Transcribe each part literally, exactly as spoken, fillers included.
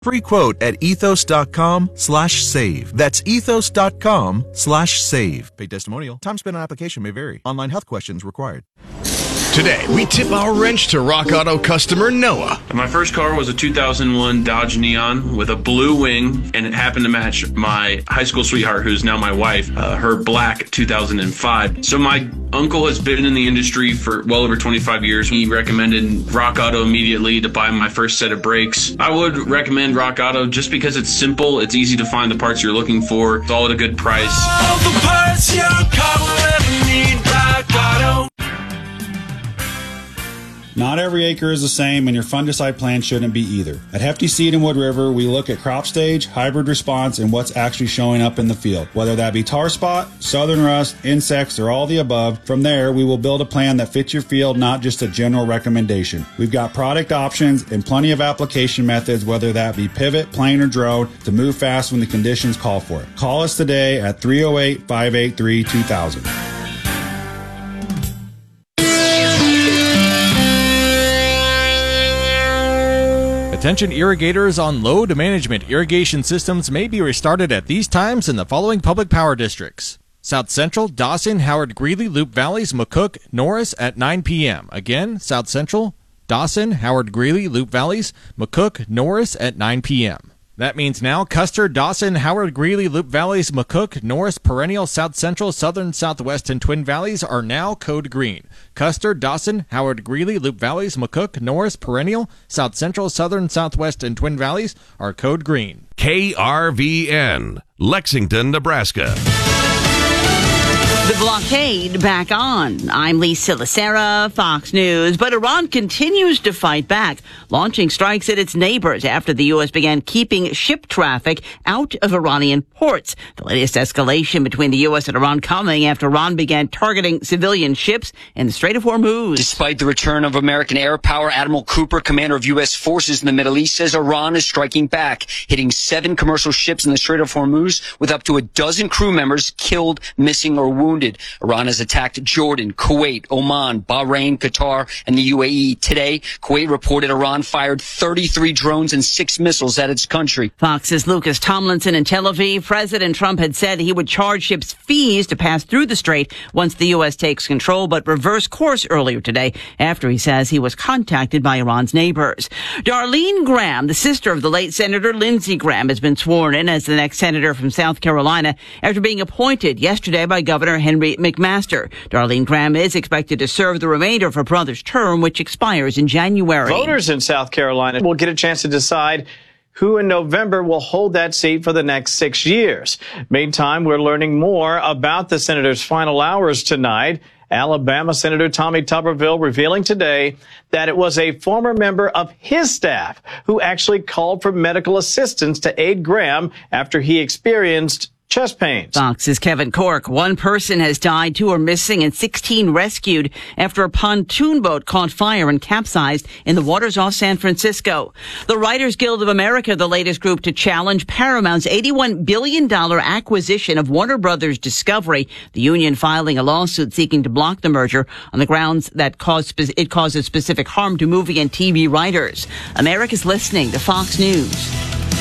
Free quote at ethos.com slash save. That's ethos.com slash save. Paid testimonial. Time spent on application may vary. Online health questions required. Today, we tip our wrench to Rock Auto customer Noah. My first car was a two thousand one Dodge Neon with a blue wing, and it happened to match my high school sweetheart, who's now my wife, uh, her black two thousand five. So my uncle has been in the industry for well over twenty-five years. He recommended Rock Auto immediately to buy my first set of brakes. I would recommend Rock Auto just because it's simple, it's easy to find the parts you're looking for, it's all at a good price. All the parts your car will ever need, Rock Auto. Not every acre is the same, and your fungicide plan shouldn't be either. At Hefty Seed in Wood River, we look at crop stage, hybrid response, and what's actually showing up in the field. Whether that be tar spot, southern rust, insects, or all the above, from there, we will build a plan that fits your field, not just a general recommendation. We've got product options and plenty of application methods, whether that be pivot, plane, or drone, to move fast when the conditions call for it. Call us today at three oh eight, five eight three, two thousand. Attention irrigators on load management. Irrigation systems may be restarted at these times in the following public power districts. South Central, Dawson, Howard, Greeley, Loop Valleys, McCook, Norris at nine p.m. Again, South Central, Dawson, Howard, Greeley, Loop Valleys, McCook, Norris at nine p.m. That means now Custer, Dawson, Howard, Greeley, Loop Valleys, McCook, Norris, Perennial, South Central, Southern, Southwest, and Twin Valleys are now code green. Custer, Dawson, Howard, Greeley, Loop Valleys, McCook, Norris, Perennial, South Central, Southern, Southwest, and Twin Valleys are code green. K R V N, Lexington, Nebraska. The blockade back on. I'm Lisa Lacera, Fox News. But Iran continues to fight back, launching strikes at its neighbors after the U S began keeping ship traffic out of Iranian ports. The latest escalation between the U S and Iran coming after Iran began targeting civilian ships in the Strait of Hormuz. Despite the return of American air power, Admiral Cooper, commander of U S forces in the Middle East, says Iran is striking back, hitting seven commercial ships in the Strait of Hormuz with up to a dozen crew members killed, missing, or wounded. Iran has attacked Jordan, Kuwait, Oman, Bahrain, Qatar, and the U A E. Today, Kuwait reported Iran fired thirty-three drones and six missiles at its country. Fox's Lucas Tomlinson in Tel Aviv. President Trump had said he would charge ships fees to pass through the strait once the U S takes control, but reversed course earlier today after he says he was contacted by Iran's neighbors. Darlene Graham, the sister of the late Senator Lindsey Graham, has been sworn in as the next senator from South Carolina after being appointed yesterday by Governor Henry McMaster. Darlene Graham is expected to serve the remainder of her brother's term, which expires in January. Voters in South Carolina will get a chance to decide who in November will hold that seat for the next six years. Meantime, we're learning more about the senator's final hours tonight. Alabama Senator Tommy Tuberville revealing today that it was a former member of his staff who actually called for medical assistance to aid Graham after he experienced chest pains. Fox's Kevin Cork. One person has died, two are missing, and sixteen rescued after a pontoon boat caught fire and capsized in the waters off San Francisco. The Writers Guild of America, the latest group to challenge Paramount's eighty-one billion dollars acquisition of Warner Brothers Discovery. The union filing a lawsuit seeking to block the merger on the grounds that cause, it causes specific harm to movie and T V writers. America's listening to Fox News.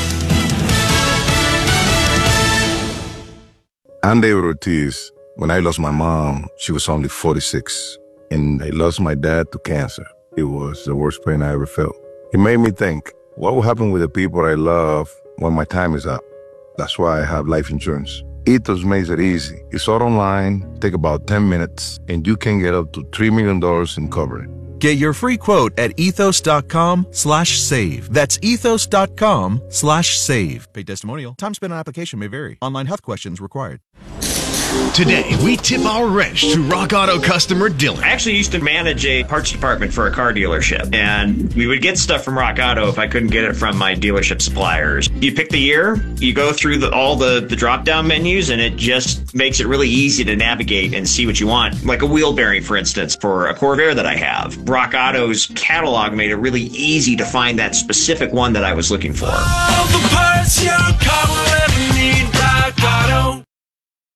I'm David Ortiz. When I lost my mom, she was only forty-six. And I lost my dad to cancer. It was the worst pain I ever felt. It made me think, what will happen with the people I love when my time is up? That's why I have life insurance. Ethos makes it easy. It's all online, take about ten minutes, and you can get up to three million dollars in coverage. Get your free quote at ethos.com slash save. That's ethos.com slash save. Paid testimonial. Time spent on application may vary. Online health questions required. Today, we tip our wrench to Rock Auto customer Dylan. I actually used to manage a parts department for a car dealership, and we would get stuff from Rock Auto if I couldn't get it from my dealership suppliers. You pick the year, you go through the, all the, the drop-down menus, and it just makes it really easy to navigate and see what you want. Like a wheel bearing, for instance, for a Corvair that I have. Rock Auto's catalog made it really easy to find that specific one that I was looking for. All the parts your car will ever need, Rock Auto.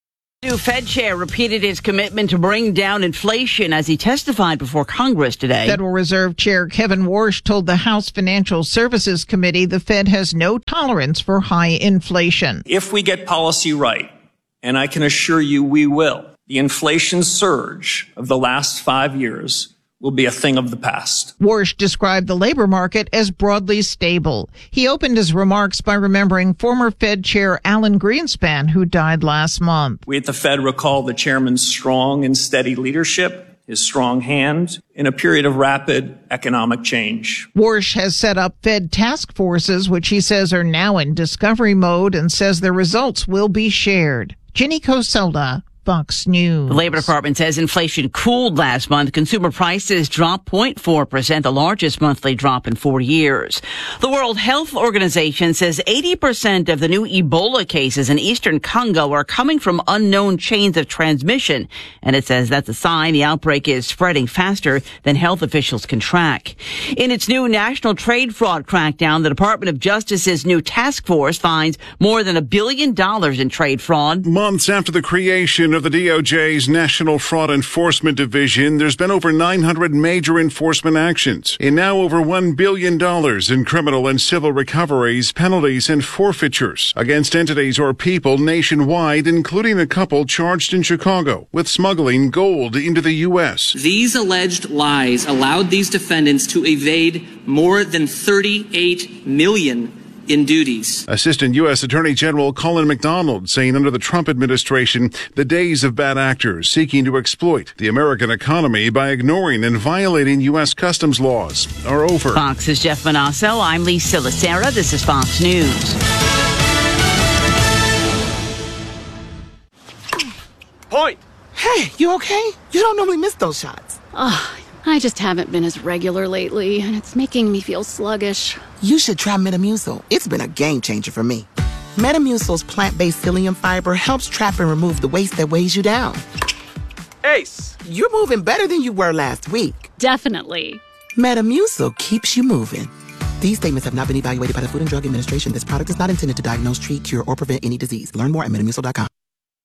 New Fed chair repeated his commitment to bring down inflation as he testified before Congress today. Federal Reserve Chair Kevin Warsh told the House Financial Services Committee the Fed has no tolerance for high inflation. If we get policy right, and I can assure you we will, the inflation surge of the last five years will be a thing of the past. Warsh described the labor market as broadly stable. He opened his remarks by remembering former Fed Chair Alan Greenspan, who died last month. We at the Fed recall the chairman's strong and steady leadership, his strong hand, in a period of rapid economic change. Warsh has set up Fed task forces, which he says are now in discovery mode, and says their results will be shared. Ginny Coselda, Fox News. The Labor Department says inflation cooled last month. Consumer prices dropped zero point four percent, the largest monthly drop in four years. The World Health Organization says eighty percent of the new Ebola cases in eastern Congo are coming from unknown chains of transmission. And it says that's a sign the outbreak is spreading faster than health officials can track. In its new national trade fraud crackdown, the Department of Justice's new task force finds more than a billion dollars in trade fraud. Months after the creation of the D O J's National Fraud Enforcement Division, there's been over nine hundred major enforcement actions and now over one billion dollars in criminal and civil recoveries, penalties, and forfeitures against entities or people nationwide, including a couple charged in Chicago with smuggling gold into the U S. These alleged lies allowed these defendants to evade more than thirty-eight million dollars in duties. Assistant U S Attorney General Colin McDonald saying under the Trump administration, the days of bad actors seeking to exploit the American economy by ignoring and violating U S customs laws are over. Fox's Jeff Manasso. I'm Lee Silicera. This is Fox News. Point. Hey, you okay? You don't normally miss those shots. Ugh. I just haven't been as regular lately, and it's making me feel sluggish. You should try Metamucil. It's been a game changer for me. Metamucil's plant-based psyllium fiber helps trap and remove the waste that weighs you down. Ace, you're moving better than you were last week. Definitely. Metamucil keeps you moving. These statements have not been evaluated by the Food and Drug Administration. This product is not intended to diagnose, treat, cure, or prevent any disease. Learn more at metamucil dot com.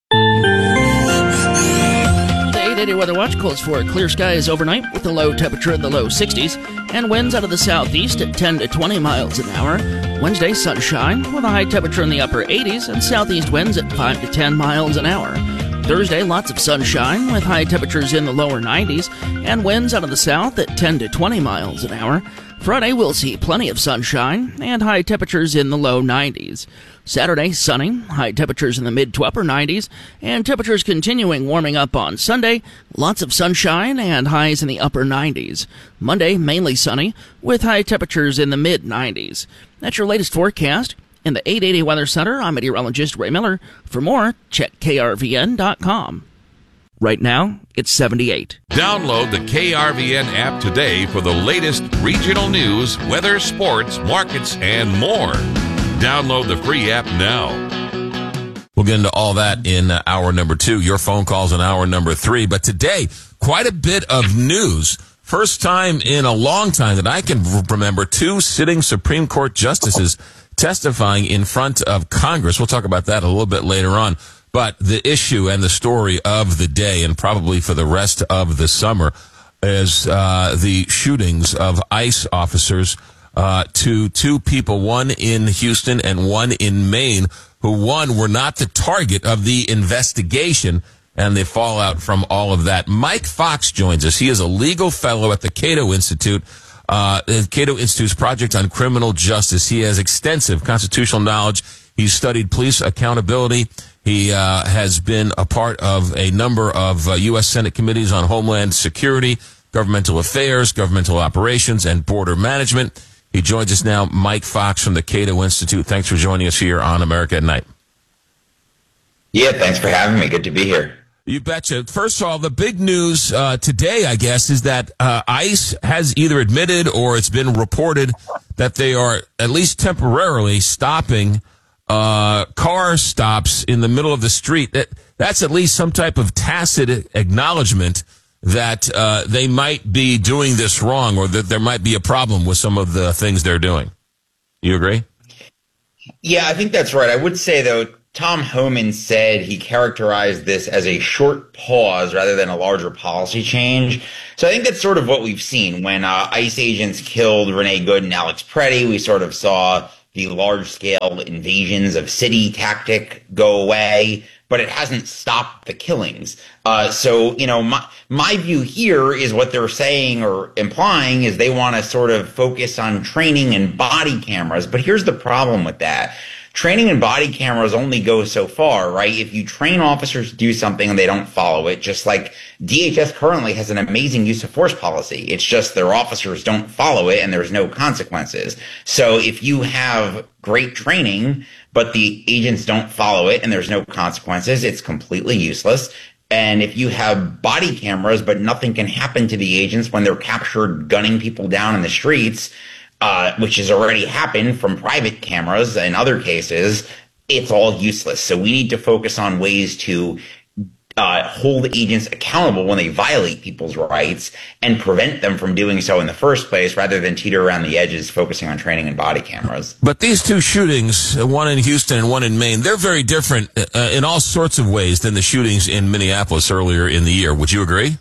eight-day weather watch calls for clear skies overnight with a low temperature in the low sixties and winds out of the southeast at ten to twenty miles an hour. Wednesday, sunshine with a high temperature in the upper eighties and southeast winds at five to ten miles an hour. Thursday, lots of sunshine with high temperatures in the lower nineties and winds out of the south at ten to twenty miles an hour. Friday, we'll see plenty of sunshine and high temperatures in the low nineties. Saturday, sunny, high temperatures in the mid to upper nineties, and temperatures continuing warming up on Sunday. Lots of sunshine and highs in the upper nineties. Monday, mainly sunny, with high temperatures in the mid nineties. That's your latest forecast. In the eight eighty Weather Center, I'm meteorologist Ray Miller. For more, check K R V N dot com. Right now, it's seventy-eight. Download the K R V N app today for the latest regional news, weather, sports, markets, and more. Download the free app now. We'll get into all that in uh, hour number two. Your phone calls in hour number three. But today, quite a bit of news. First time in a long time that I can remember two sitting Supreme Court justices testifying in front of Congress. We'll talk about that a little bit later on. But the issue and the story of the day, and probably for the rest of the summer, is uh, the shootings of ICE officers uh, to two people, one in Houston and one in Maine, who, one, were not the target of the investigation and the fallout from all of that. Mike Fox joins us. He is a legal fellow at the Cato Institute, uh, the Cato Institute's Project on Criminal Justice. He has extensive constitutional knowledge. He's studied police accountability. He uh, has been a part of a number of uh, U S Senate committees on Homeland Security, Governmental Affairs, Governmental Operations, and Border Management. He joins us now, Mike Fox from the Cato Institute. Thanks for joining us here on America at Night. Yeah, thanks for having me. Good to be here. You betcha. First of all, the big news uh, today, I guess, is that uh, ICE has either admitted or it's been reported that they are at least temporarily stopping uh, car stops in the middle of the street. That, that's at least some type of tacit acknowledgement that uh, they might be doing this wrong, or that there might be a problem with some of the things they're doing. You agree? Yeah, I think that's right. I would say, though, Tom Homan said he characterized this as a short pause rather than a larger policy change. So I think that's sort of what we've seen. When uh, ICE agents killed Renee Good and Alex Preddy, we sort of saw the large-scale invasions of city tactic go away, but it hasn't stopped the killings. Uh, so, you know, my, my view here is what they're saying or implying is they want to sort of focus on training and body cameras. But here's the problem with that. Training and body cameras only go so far, right? If you train officers to do something and they don't follow it, just like D H S currently has an amazing use of force policy. It's just their officers don't follow it and there's no consequences. So if you have great training, but the agents don't follow it and there's no consequences, it's completely useless. And if you have body cameras, but nothing can happen to the agents when they're captured gunning people down in the streets, Uh, which has already happened from private cameras in other cases, it's all useless. So we need to focus on ways to uh, hold agents accountable when they violate people's rights and prevent them from doing so in the first place rather than teeter around the edges focusing on training and body cameras. But these two shootings, one in Houston and one in Maine, they're very different uh, in all sorts of ways than the shootings in Minneapolis earlier in the year. Would you agree?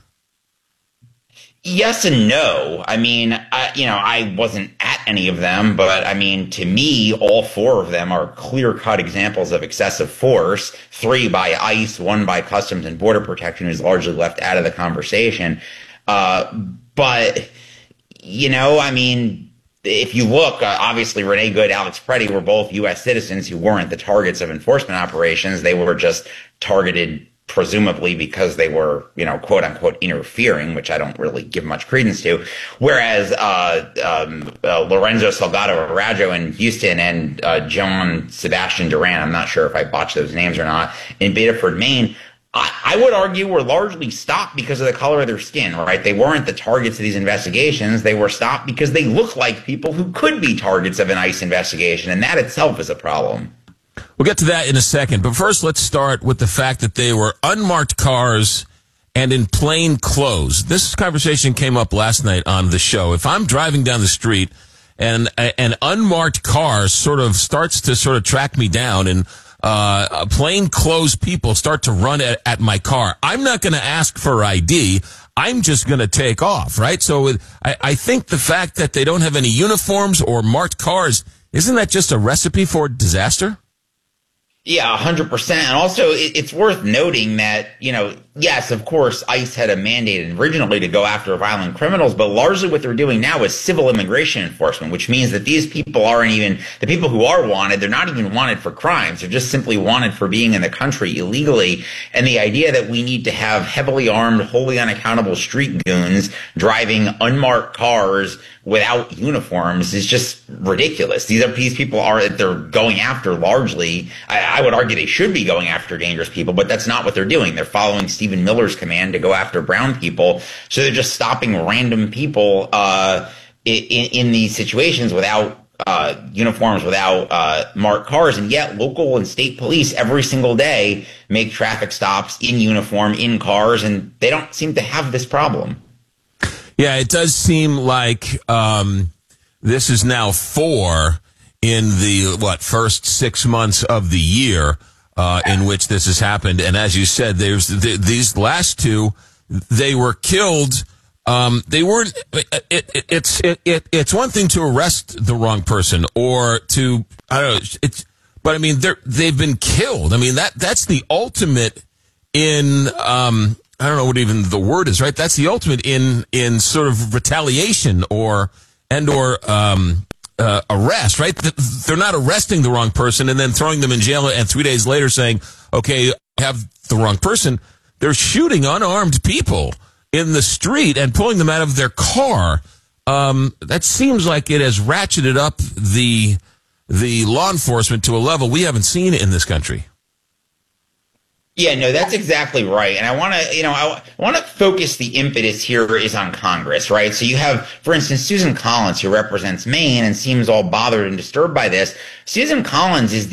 Yes and no. I mean, I, you know, I wasn't at any of them, but I mean, to me, all four of them are clear-cut examples of excessive force. Three by ICE, one by Customs and Border Protection, who's largely left out of the conversation. Uh, but, you know, I mean, if you look, uh, obviously Renee Good, Alex Preddy were both U S citizens who weren't the targets of enforcement operations. They were just targeted presumably because they were, you know, quote unquote interfering, which I don't really give much credence to. Whereas uh, um, uh, Lorenzo Salgado Araujo in Houston and uh, John Sebastian Duran, I'm not sure if I botched those names or not, in Bedford, Maine, I, I would argue were largely stopped because of the color of their skin, right? They weren't the targets of these investigations. They were stopped because they look like people who could be targets of an ICE investigation, and that itself is a problem. We'll get to that in a second, but first let's start with the fact that they were unmarked cars and in plain clothes. This conversation came up last night on the show. If I'm driving down the street and an unmarked car sort of starts to sort of track me down and uh plain clothes people start to run at, at my car, I'm not going to ask for I D. I'm just going to take off, right? So I, I think the fact that they don't have any uniforms or marked cars, isn't that just a recipe for disaster? Yeah, one hundred percent. And also, it's worth noting that, you know, yes, of course, ICE had a mandate originally to go after violent criminals, but largely what they're doing now is civil immigration enforcement, which means that these people aren't even, the people who are wanted, they're not even wanted for crimes. They're just simply wanted for being in the country illegally. And the idea that we need to have heavily armed, wholly unaccountable street goons driving unmarked cars without uniforms is just ridiculous. These are these people are they're going after largely. I, I would argue they should be going after dangerous people, but that's not what they're doing. They're following Stephen Miller's command to go after brown people. So they're just stopping random people uh, in, in these situations without uh, uniforms, without uh, marked cars, and yet local and state police every single day make traffic stops in uniform in cars, and they don't seem to have this problem. Yeah, it does seem like um, this is now four in the, what, first six months of the year uh, in which this has happened. And as you said, there's th- these last two, they were killed. Um, they weren't, it, it, it's, it, it, it's one thing to arrest the wrong person or to, I don't know, it's, but I mean, they're, they've been killed. I mean, that, that's the ultimate in, um, I don't know what even the word is, right? That's the ultimate in, in sort of retaliation or, and or, um, uh, arrest, right? They're not arresting the wrong person and then throwing them in jail and three days later saying, okay, I have the wrong person. They're shooting unarmed people in the street and pulling them out of their car. Um, that seems like it has ratcheted up the, the law enforcement to a level we haven't seen in this country. Yeah, no, that's exactly right. And I want to, you know, I, I want to focus the impetus here is on Congress, right? So you have, for instance, Susan Collins, who represents Maine and seems all bothered and disturbed by this. Susan Collins is the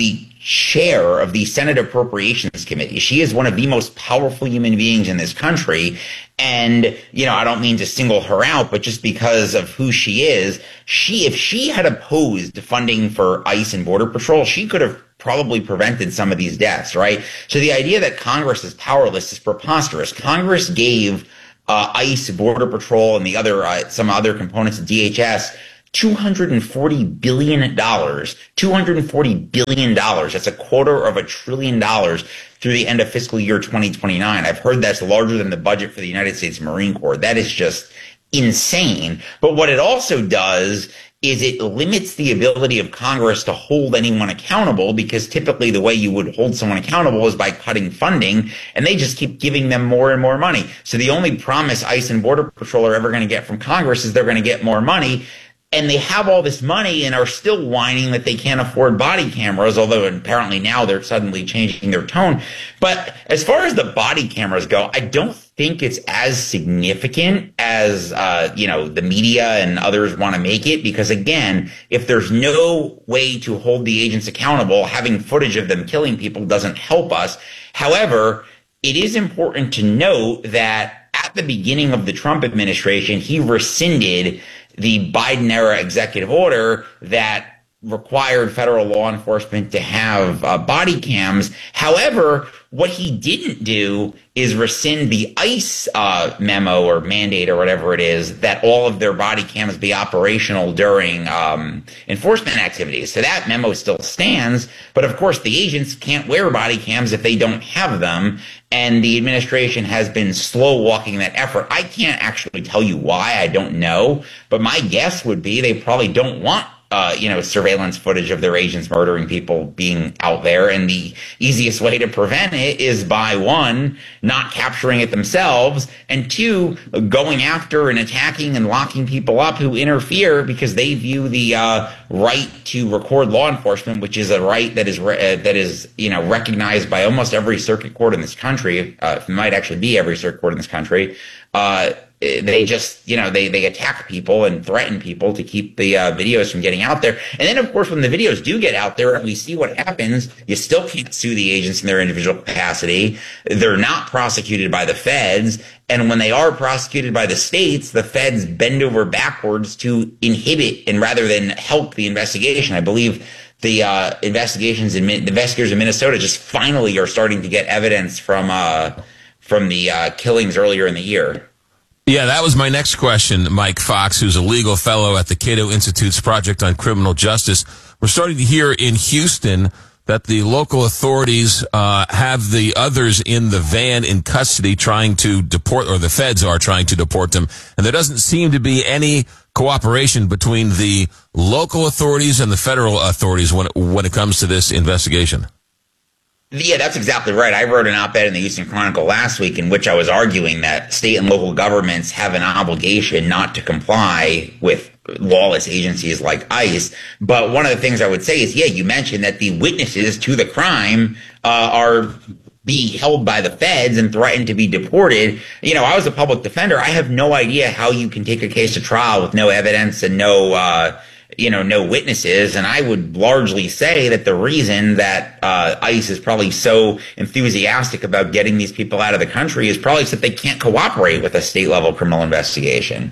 chair of the Senate Appropriations Committee. She is one of the most powerful human beings in this country. And, you know, I don't mean to single her out, but just because of who she is, she, if she had opposed funding for ICE and Border Patrol, she could have probably prevented some of these deaths, right? So the idea that Congress is powerless is preposterous. Congress gave uh, ICE, Border Patrol, and the other uh, some other components of D H S two hundred forty billion dollars. two hundred forty billion dollars. That's a quarter of a trillion dollars through the end of fiscal year twenty twenty-nine. I've heard that's larger than the budget for the United States Marine Corps. That is just insane. But what it also does is it limits the ability of Congress to hold anyone accountable, because typically the way you would hold someone accountable is by cutting funding, and they just keep giving them more and more money. So the only promise ICE and Border Patrol are ever going to get from Congress is they're going to get more money. And they have all this money and are still whining that they can't afford body cameras, although apparently now they're suddenly changing their tone. But as far as the body cameras go, I don't think it's as significant as, uh, you know, the media and others want to make it. Because, again, if there's no way to hold the agents accountable, having footage of them killing people doesn't help us. However, it is important to note that at the beginning of the Trump administration, he rescinded the Biden-era executive order that required federal law enforcement to have uh, body cams. However, what he didn't do is rescind the ICE uh, memo or mandate or whatever it is that all of their body cams be operational during um, enforcement activities. So that memo still stands. But of course, the agents can't wear body cams if they don't have them. And the administration has been slow walking that effort. I can't actually tell you why. I don't know. But my guess would be they probably don't want Uh, you know, surveillance footage of their agents murdering people being out there. And the easiest way to prevent it is by, one, not capturing it themselves, and two, going after and attacking and locking people up who interfere because they view the uh, right to record law enforcement, which is a right that is, re- uh, that is, you know, recognized by almost every circuit court in this country. Uh, it might actually be every circuit court in this country. Uh, They just, you know, they, they attack people and threaten people to keep the uh, videos from getting out there. And then, of course, when the videos do get out there and we see what happens, you still can't sue the agents in their individual capacity. They're not prosecuted by the feds. And when they are prosecuted by the states, the feds bend over backwards to inhibit and rather than help the investigation. I believe the uh, investigations in the investigators in Minnesota just finally are starting to get evidence from uh, from the uh, killings earlier in the year. Yeah, that was my next question, Mike Fox, who's a legal fellow at the Cato Institute's Project on Criminal Justice. We're starting to hear in Houston that the local authorities uh, have the others in the van in custody trying to deport, or the feds are trying to deport them. And there doesn't seem to be any cooperation between the local authorities and the federal authorities when, when it comes to this investigation. Yeah, that's exactly right. I wrote an op-ed in the Houston Chronicle last week in which I was arguing that state and local governments have an obligation not to comply with lawless agencies like ICE. But one of the things I would say is, yeah, you mentioned that the witnesses to the crime uh, are being held by the feds and threatened to be deported. You know, I was a public defender. I have no idea how you can take a case to trial with no evidence and no uh you know, no witnesses. And I would largely say that the reason that uh, ICE is probably so enthusiastic about getting these people out of the country is probably that they can't cooperate with a state-level criminal investigation.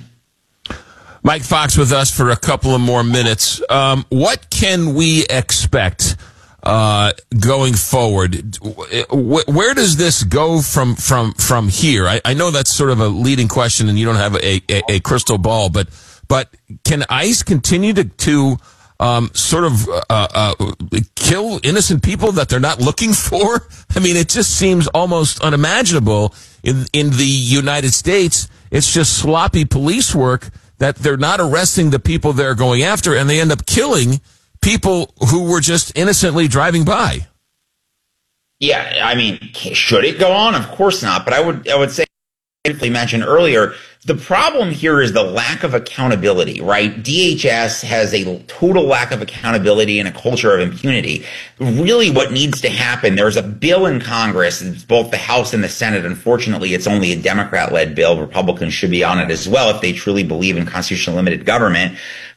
Mike Fox with us for a couple of more minutes. Um, what can we expect uh, going forward? Where does this go from from from here? I, I know that's sort of a leading question, and you don't have a, a, a crystal ball, but But can ICE continue to, to um, sort of uh, uh, kill innocent people that they're not looking for? I mean, it just seems almost unimaginable in in the United States. It's just sloppy police work that they're not arresting the people they're going after, and they end up killing people who were just innocently driving by. Yeah, I mean, should it go on? Of course not. But I would I would say, briefly mentioned earlier, the problem here is the lack of accountability, right? D H S has a total lack of accountability and a culture of impunity. Really what needs to happen, there's a bill in Congress, it's both the House and the Senate. Unfortunately, it's only a Democrat-led bill. Republicans should be on it as well if they truly believe in constitutional limited government,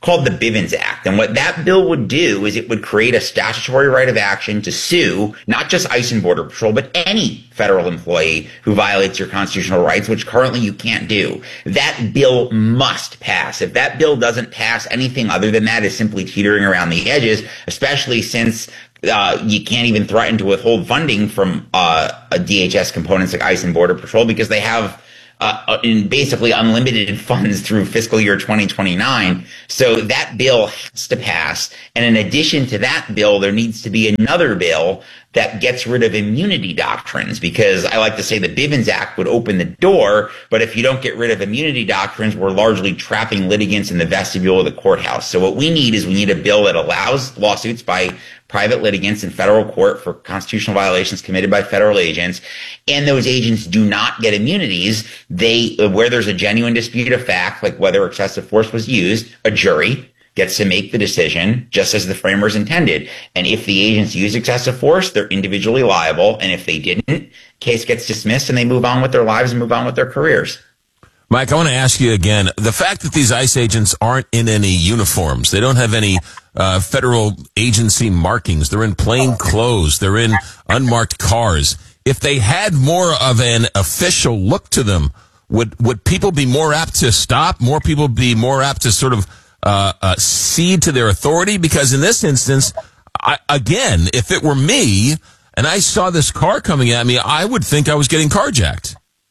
called the Bivens Act. And what that bill would do is it would create a statutory right of action to sue not just ICE and Border Patrol, but any federal employee who violates your constitutional rights, which currently you can't do. That bill must pass. If that bill doesn't pass, anything other than that is simply teetering around the edges, especially since Uh, you can't even threaten to withhold funding from uh, a D H S components like ICE and Border Patrol because they have uh, in basically unlimited funds through fiscal year twenty twenty-nine. So that bill has to pass. And in addition to that bill, there needs to be another bill that gets rid of immunity doctrines, because I like to say the Bivens Act would open the door, but if you don't get rid of immunity doctrines, we're largely trapping litigants in the vestibule of the courthouse. So what we need is we need a bill that allows lawsuits by private litigants in federal court for constitutional violations committed by federal agents, and those agents do not get immunities. They, where there's a genuine dispute of fact, like whether excessive force was used, a jury gets to make the decision just as the framers intended. And if the agents use excessive force, they're individually liable. And if they didn't, case gets dismissed and they move on with their lives and move on with their careers. Mike, I want to ask you again, the fact that these ICE agents aren't in any uniforms, they don't have any uh, federal agency markings, they're in plain clothes, they're in unmarked cars. If they had more of an official look to them, would would people be more apt to stop? More people be more apt to sort of uh, uh cede to their authority? Because in this instance, I, again, if it were me and I saw this car coming at me, I would think I was getting carjacked.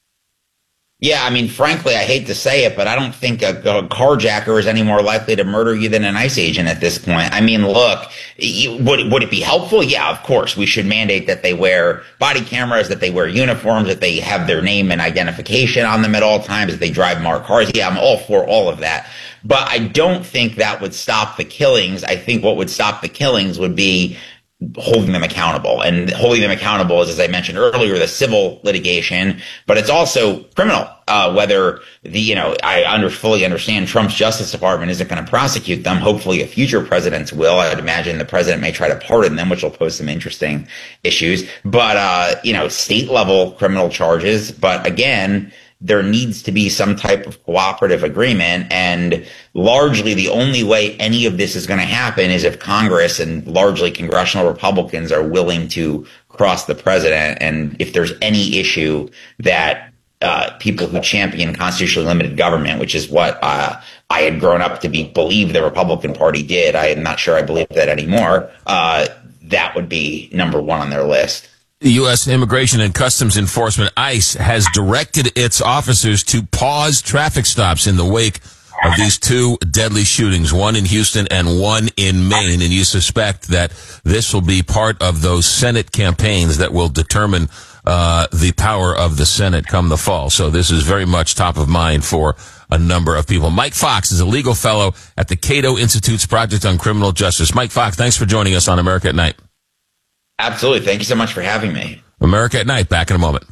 Yeah, I mean, frankly, I hate to say it, but I don't think a, a carjacker is any more likely to murder you than an ICE agent at this point. I mean, look, you, would, would it be helpful? Yeah, of course. We should mandate that they wear body cameras, that they wear uniforms, that they have their name and identification on them at all times, that they drive marked cars. Yeah, I'm all for all of that. But I don't think that would stop the killings. I think what would stop the killings would be holding them accountable. And holding them accountable is, as I mentioned earlier, the civil litigation, but it's also criminal. Uh, whether the, you know, I under, fully understand Trump's Justice Department isn't going to prosecute them. Hopefully a future president will. I'd imagine the president may try to pardon them, which will pose some interesting issues. But, uh, you know, state level criminal charges. But again, there needs to be some type of cooperative agreement. And largely the only way any of this is going to happen is if Congress and largely congressional Republicans are willing to cross the president. And if there's any issue that uh, people who champion constitutionally limited government, which is what uh, I had grown up to be believe the Republican Party did, I am not sure I believe that anymore, uh, that would be number one on their list. The U S Immigration and Customs Enforcement, ICE, has directed its officers to pause traffic stops in the wake of these two deadly shootings, one in Houston and one in Maine. And you suspect that this will be part of those Senate campaigns that will determine uh the power of the Senate come the fall. So this is very much top of mind for a number of people. Mike Fox is a legal fellow at the Cato Institute's Project on Criminal Justice. Mike Fox, thanks for joining us on America at Night. Absolutely. Thank you so much for having me. America at Night, back in a moment.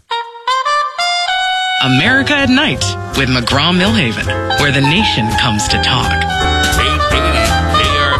America at Night with McGraw-Millhaven, where the nation comes to talk. eight eighty K R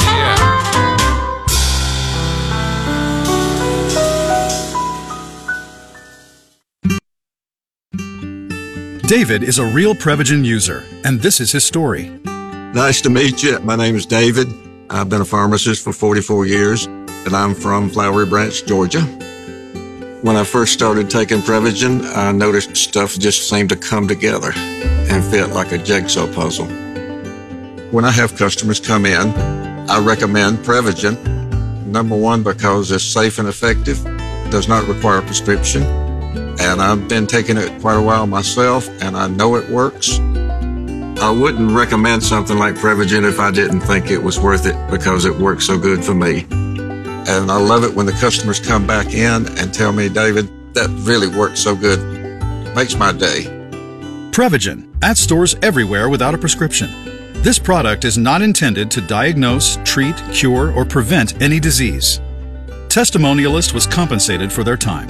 V M. David is a real Prevagen user, and this is his story. Nice to meet you. My name is David. I've been a pharmacist for forty-four years, and I'm from Flowery Branch, Georgia. When I first started taking Prevagen, I noticed stuff just seemed to come together and fit like a jigsaw puzzle. When I have customers come in, I recommend Prevagen. Number one, because it's safe and effective, does not require a prescription, and I've been taking it quite a while myself, and I know it works. I wouldn't recommend something like Prevagen if I didn't think it was worth it because it works so good for me. And I love it when the customers come back in and tell me, David, that really works so good. Makes my day. Prevagen, at stores everywhere without a prescription. This product is not intended to diagnose, treat, cure, or prevent any disease. Testimonialist was compensated for their time.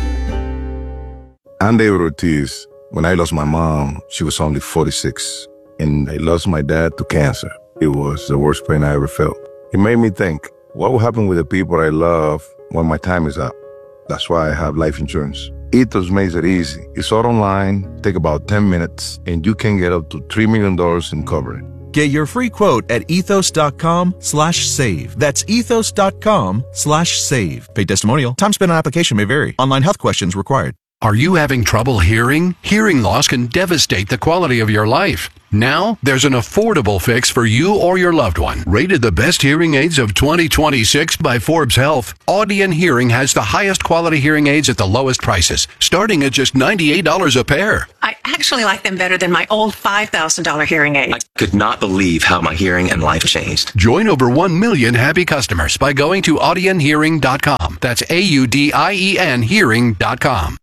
I'm David Ortiz. When I lost my mom, she was only forty-six, and I lost my dad to cancer. It was the worst pain I ever felt. It made me think, what will happen with the people I love when my time is up? That's why I have life insurance. Ethos makes it easy. It's all online, take about ten minutes, and you can get up to three million dollars in coverage. Get your free quote at ethos.com slash save. That's ethos.com slash save. Paid testimonial. Time spent on application may vary. Online health questions required. Are you having trouble hearing? Hearing loss can devastate the quality of your life. Now, there's an affordable fix for you or your loved one. Rated the best hearing aids of twenty twenty-six by Forbes Health, Audion Hearing has the highest quality hearing aids at the lowest prices, starting at just ninety-eight dollars a pair. I actually like them better than my old five thousand dollars hearing aid. I could not believe how my hearing and life changed. Join over one million happy customers by going to audion hearing dot com. That's A U D I E N hearing dot com.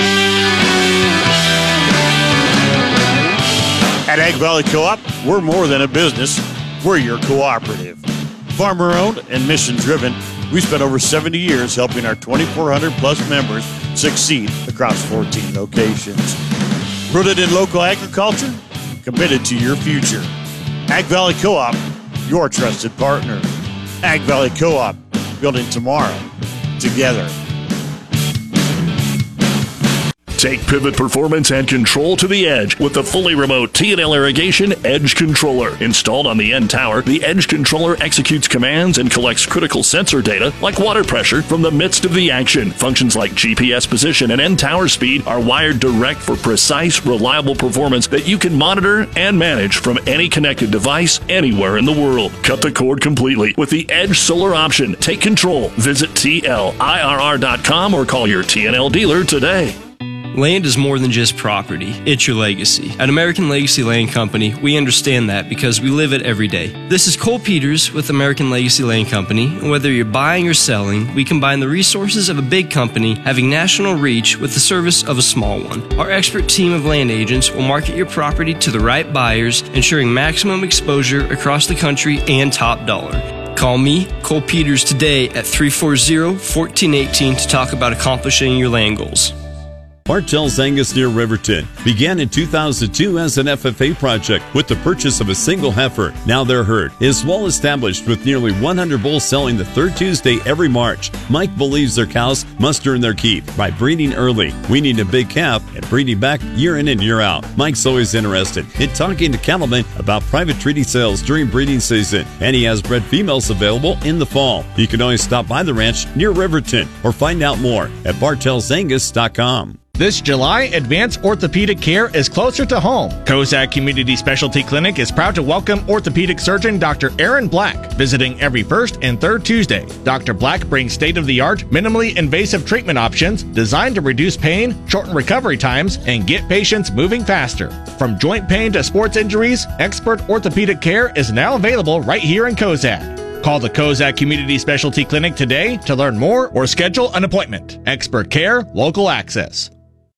At Ag Valley Co-op, we're more than a business. We're your cooperative. Farmer-owned and mission-driven, we spent over seventy years helping our twenty-four hundred plus members succeed across fourteen locations. Rooted in local agriculture, committed to your future. Ag Valley Co-op, your trusted partner. Ag Valley Co-op, building tomorrow together. Take pivot performance and control to the edge with the fully remote T and L Irrigation Edge Controller. Installed on the end tower, the Edge Controller executes commands and collects critical sensor data like water pressure from the midst of the action. Functions like G P S position and end tower speed are wired direct for precise, reliable performance that you can monitor and manage from any connected device anywhere in the world. Cut the cord completely with the Edge Solar option. Take control. Visit T L I R R dot com or call your T and L dealer today. Land is more than just property, it's your legacy. At American Legacy Land Company, we understand that because we live it every day. This is Cole Peters with American Legacy Land Company, and whether you're buying or selling, we combine the resources of a big company having national reach with the service of a small one. Our expert team of land agents will market your property to the right buyers, ensuring maximum exposure across the country and top dollar. Call me, Cole Peters, today at three four zero, one four one eight to talk about accomplishing your land goals. Bartell's Angus near Riverton began in two thousand two as an F F A project with the purchase of a single heifer. Now their herd is well established with nearly one hundred bulls selling the third Tuesday every March. Mike believes their cows must earn their keep by breeding early, weaning a big calf, and breeding back year in and year out. Mike's always interested in talking to cattlemen about private treaty sales during breeding season, and he has bred females available in the fall. You can always stop by the ranch near Riverton or find out more at bartells angus dot com. This July, Advanced Orthopedic Care is closer to home. Kozak Community Specialty Clinic is proud to welcome orthopedic surgeon Doctor Aaron Black, visiting every first and third Tuesday. Doctor Black brings state-of-the-art, minimally invasive treatment options designed to reduce pain, shorten recovery times, and get patients moving faster. From joint pain to sports injuries, expert orthopedic care is now available right here in Kozak. Call the Kozak Community Specialty Clinic today to learn more or schedule an appointment. Expert care, local access.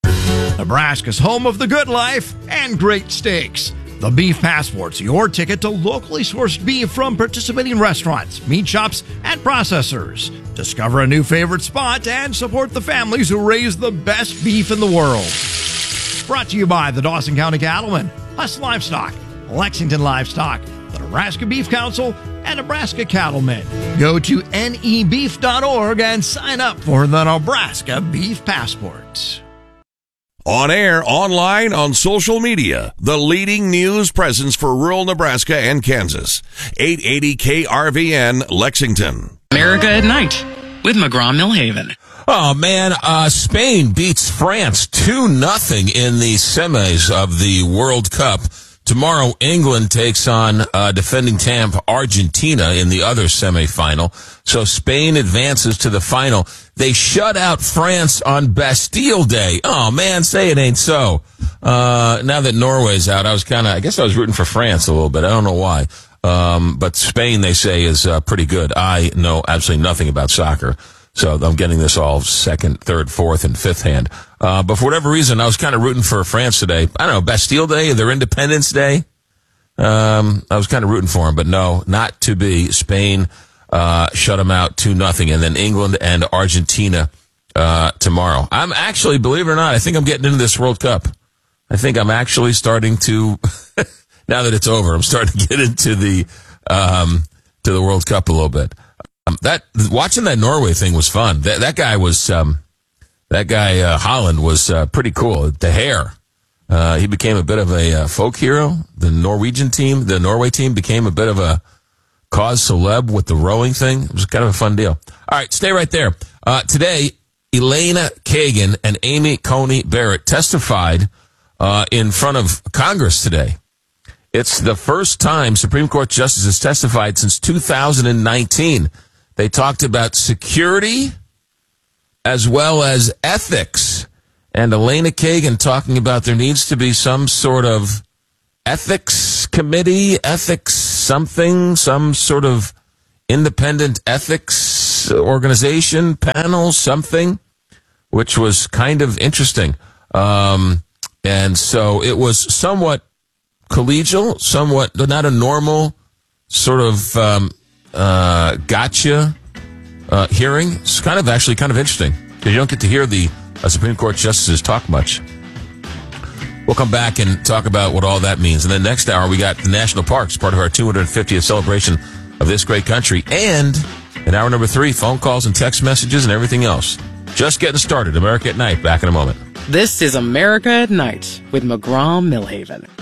Nebraska's home of the good life and great steaks. The Beef Passport's your ticket to locally sourced beef from participating restaurants, meat shops, and processors. Discover a new favorite spot and support the families who raise the best beef in the world. Brought to you by the Dawson County Cattlemen, Huss Livestock, Lexington Livestock, the Nebraska Beef Council, and Nebraska Cattlemen. Go to N E beef dot org and sign up for the Nebraska Beef Passport. On air, online, on social media, the leading news presence for rural Nebraska and Kansas. eight eighty K R V N, Lexington. America at Night with McGraw-Millhaven. Oh, man, uh, Spain beats France two nothing in the semis of the World Cup. Tomorrow, England takes on uh, defending champ Argentina in the other semifinal. So Spain advances to the final. They shut out France on Bastille Day. Oh, man, say it ain't so. Uh, now that Norway's out, I was kind of, I guess I was rooting for France a little bit. I don't know why. Um, but Spain, they say, is uh, pretty good. I know absolutely nothing about soccer. So I'm getting this all second, third, fourth, and fifth hand. Uh, but for whatever reason, I was kind of rooting for France today. I don't know, Bastille Day, their Independence Day. Um, I was kind of rooting for them, but no, not to be. Spain, uh, shut them out two nothing. And then England and Argentina, uh, tomorrow. I'm actually, believe it or not, I think I'm getting into this World Cup. I think I'm actually starting to, now that it's over, I'm starting to get into the, um, to the World Cup a little bit. Um, that watching that Norway thing was fun. That that guy was um, that guy uh, Holland was uh, pretty cool. The hair, Uh, he became a bit of a uh, folk hero. The Norwegian team, the Norway team became a bit of a cause celeb with the rowing thing. It was kind of a fun deal. All right, stay right there. Uh, today, Elena Kagan and Amy Coney Barrett testified uh, in front of Congress today. It's the first time Supreme Court justices testified since two thousand nineteen. They talked about security as well as ethics. And Elena Kagan talking about there needs to be some sort of ethics committee, ethics something, some sort of independent ethics organization, panel, something, which was kind of interesting. Um, and so it was somewhat collegial, somewhat not a normal sort of um, uh, gotcha uh, hearing. It's kind of actually kind of interesting because you don't get to hear the uh, Supreme Court justices talk much. We'll come back and talk about what all that means. And then next hour, we got the national parks, part of our two hundred fiftieth celebration of this great country. And in hour number three, phone calls and text messages and everything else. Just getting started. America at Night. Back in a moment. This is America at Night with McGraw Millhaven.